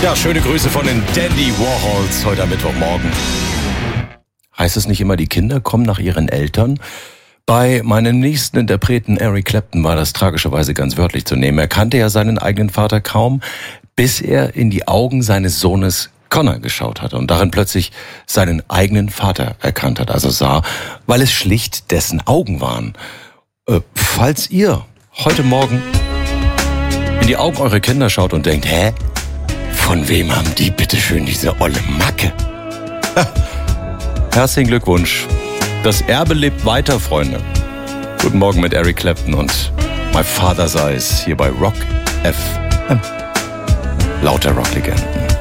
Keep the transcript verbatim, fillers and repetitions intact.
Ja, schöne Grüße von den Dandy Warhols heute am Mittwochmorgen. Heißt es nicht immer, die Kinder kommen nach ihren Eltern? Bei meinem nächsten Interpreten Eric Clapton war das tragischerweise ganz wörtlich zu nehmen. Er kannte ja seinen eigenen Vater kaum, bis er in die Augen seines Sohnes Connor geschaut hat und darin plötzlich seinen eigenen Vater erkannt hat, also sah, weil es schlicht dessen Augen waren. Äh, falls ihr heute Morgen in die Augen eurer Kinder schaut und denkt, hä? Von wem haben die bitteschön diese olle Macke? Herzlichen Glückwunsch. Das Erbe lebt weiter, Freunde. Guten Morgen mit Eric Clapton und My Father's Eyes hier bei Rock F M. Lauter Rocklegenden.